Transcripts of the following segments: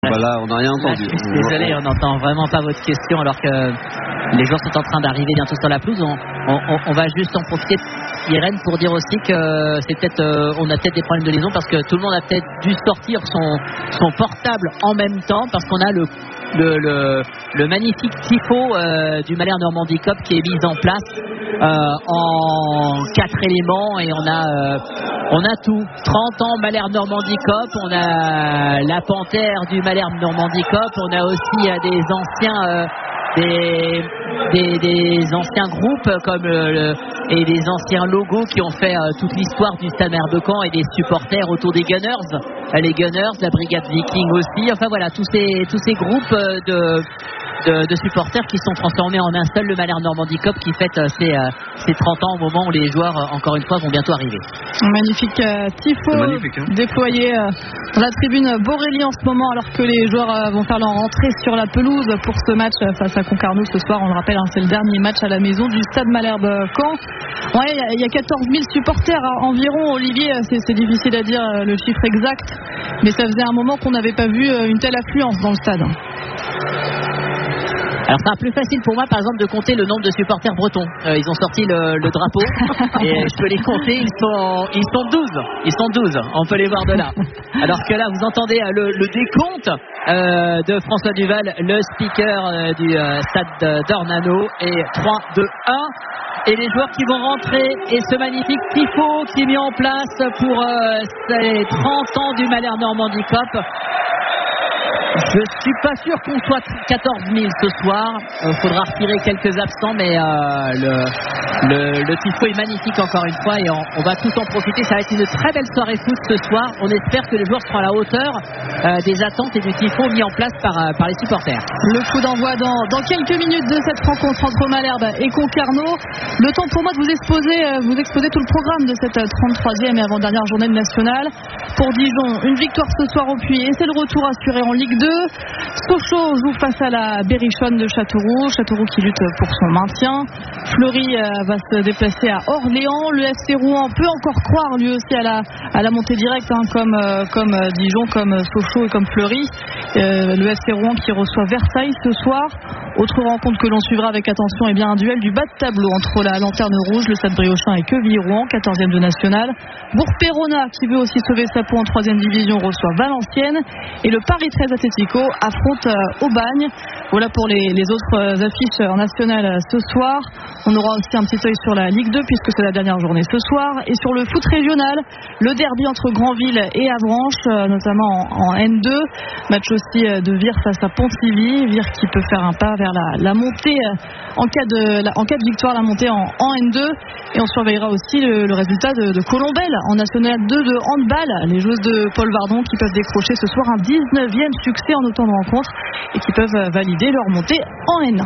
Voilà, on n'a rien entendu. Je suis désolé, on n'entend vraiment pas votre question alors que les joueurs sont en train d'arriver bientôt sur la pelouse. On va juste en profiter, Irène, pour dire aussi que c'est peut-être, on a peut-être des problèmes de liaison parce que tout le monde a peut-être dû sortir son portable en même temps parce qu'on a le magnifique tifo du Malherbe Normandie Cup qui est mis en place en 4 éléments et on a tout. 30 ans Malherbe Normandie Cup, on a la panthère du Malherbe Normandie Cup, on a aussi des anciens des anciens groupes comme et des anciens logos qui ont fait toute l'histoire du Stade Malherbe de Caen et des supporters autour des Gunners, les Gunners, la Brigade Viking aussi, enfin voilà, tous ces groupes de supporters qui sont transformés en un seul, le Malherbe Normandie Cup qui fête ses 30 ans au moment où les joueurs, encore une fois, vont bientôt arriver. Magnifique tifo déployé dans la tribune Borély en ce moment alors que les joueurs vont faire leur entrée sur la pelouse pour ce match face à Concarneau ce soir. On le rappelle, c'est le dernier match à la maison du Stade Malherbe Caen. Ouais, il y a 14 000 supporters environ, Olivier, c'est difficile à dire le chiffre exact, mais ça faisait un moment qu'on n'avait pas vu une telle affluence dans le stade. Alors c'est plus facile pour moi par exemple de compter le nombre de supporters bretons. Ils ont sorti le drapeau et je peux les compter, ils sont 12. Ils sont 12, on peut les voir de là. Alors que là vous entendez le décompte de François Duval, le speaker du stade d'Ornano, et 3, 2, 1. Et les joueurs qui vont rentrer et ce magnifique tifo qui est mis en place pour ces 30 ans du Malherbe Normandie Cup. Je suis pas sûr qu'on soit 14 000 ce soir. Il faudra retirer quelques absents, mais le tifo est magnifique encore une fois et on va tous en profiter. Ça va être une très belle soirée foot ce soir. On espère que les joueurs seront à la hauteur des attentes et du tifo mis en place par les supporters. Le coup d'envoi dans quelques minutes de cette rencontre entre Malherbe et Concarneau. Le temps pour moi de vous exposer tout le programme de cette 33e et avant-dernière journée nationale. Pour Dijon, une victoire ce soir au Puy et c'est le retour assuré en Ligue 2. Sochaux joue face à la Berrichonne de Châteauroux qui lutte pour son maintien. Fleury va se déplacer à Orléans. Le FC Rouen peut encore croire lui aussi à la montée directe, comme Dijon, comme Sochaux et comme Fleury. Le FC Rouen qui reçoit Versailles ce soir. Autre rencontre que l'on suivra avec attention, est bien un duel du bas de tableau entre la Lanterne Rouge, le Stade Briochin et Quevilly-Rouen, 14e de national. Bourg-Péronat qui veut aussi sauver sa peau en 3e division reçoit Valenciennes et le Paris 13 Atlético affronte Aubagne. Voilà pour les autres affiches en national ce soir. On aura aussi un petit œil sur la Ligue 2 puisque c'est la dernière journée ce soir et sur le foot régional, le derby entre Granville et Avranches, notamment en N2. Match aussi de Vire face à Pontivy. Vire qui peut faire un pas vers la montée en cas de victoire, la montée en N2. Et on surveillera aussi le résultat de Colombelle en National 2 de handball. Les joueuses de Paul Vardon qui peuvent décrocher ce soir un 19e succès en autant de rencontres et qui peuvent valider leur montée en N1.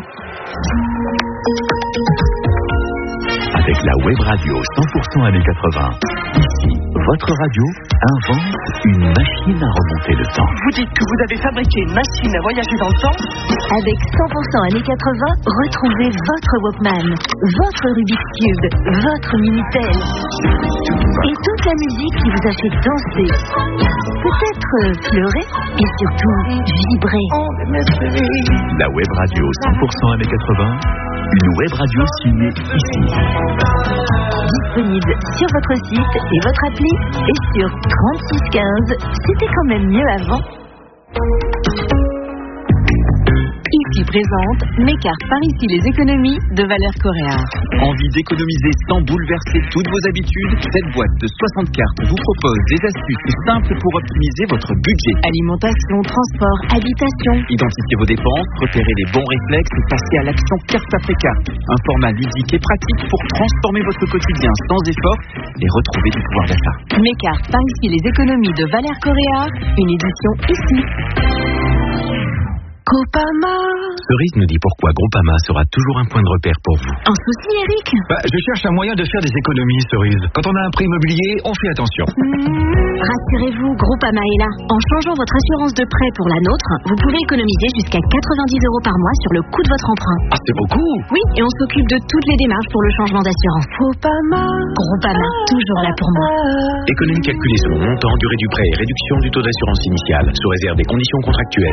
Avec la web radio 100% années 80. Ici, votre radio invente une machine à remonter le temps. Vous dites que vous avez fabriqué une machine à voyager dans le temps? Avec 100% années 80, retrouvez votre Walkman, votre Rubik's Cube, votre Minitel et toute la musique qui vous a fait danser, peut-être pleurer et surtout vibrer. La web radio 100% années 80, une web radio signée ici. Disponible sur votre site et votre appli et sur 3615. C'était quand même mieux avant. Ici présente mes cartes par ici les économies de Valeur Coréa. Envie d'économiser sans bouleverser toutes vos habitudes? Cette boîte de 60 cartes vous propose des astuces simples pour optimiser votre budget. Alimentation, transport, habitation. Identifiez vos dépenses, repérez les bons réflexes et passez à l'action carte après carte. Un format ludique et pratique pour transformer votre quotidien sans effort et retrouver du pouvoir d'achat. Mes cartes par ici les économies de Valeur Coréa, une édition ici. Groupama. Cerise nous dit pourquoi Groupama sera toujours un point de repère pour vous. Un souci, Eric? Je cherche un moyen de faire des économies, Cerise. Quand on a un prêt immobilier, on fait attention. Rassurez-vous, Groupama est là. En changeant votre assurance de prêt pour la nôtre, vous pouvez économiser jusqu'à 90 € par mois sur le coût de votre emprunt. Ah, c'est beaucoup. Oui, et on s'occupe de toutes les démarches pour le changement d'assurance. Groupama, toujours là pour moi. Économie calculée selon montant, durée du prêt et réduction du taux d'assurance initiale, sous réserve des conditions contractuelles.